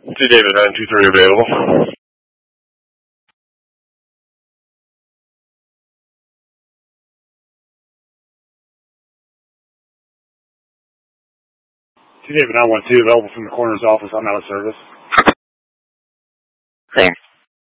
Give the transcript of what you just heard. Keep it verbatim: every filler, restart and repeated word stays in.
T David nine two three available. T David nine one two available from the coroner's office. I'm out of service. Clear.